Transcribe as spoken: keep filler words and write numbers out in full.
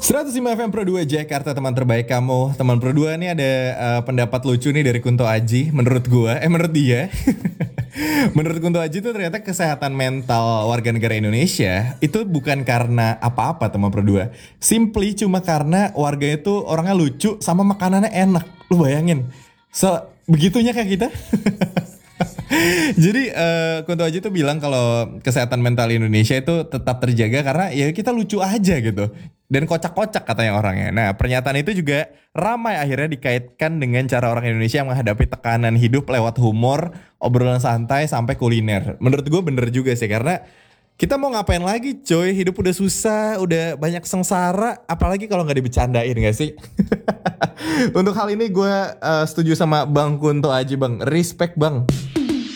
seratus lima F M Pro dua Jakarta, teman terbaik kamu. Teman Pro dua nih ada uh, pendapat lucu nih dari Kunto Aji. Menurut gua, eh menurut dia menurut Kunto Aji tuh ternyata kesehatan mental warga negara Indonesia itu bukan karena apa-apa, teman Pro dua. Simply cuma karena warganya tuh orangnya lucu sama makanannya enak. Lu bayangin. So, begitunya kayak kita. Jadi uh, Kunto Aji tuh bilang kalau kesehatan mental Indonesia itu tetap terjaga karena ya kita lucu aja gitu. Dan kocak-kocak katanya orangnya. Nah, pernyataan itu juga ramai akhirnya dikaitkan dengan cara orang Indonesia menghadapi tekanan hidup lewat humor, obrolan santai sampai kuliner. Menurut gue bener juga sih, karena kita mau ngapain lagi coy, hidup udah susah, udah banyak sengsara, apalagi kalau gak dibecandain gak sih? Untuk hal ini gue uh, setuju sama Bang Kunto Aji, Bang. Respect, Bang.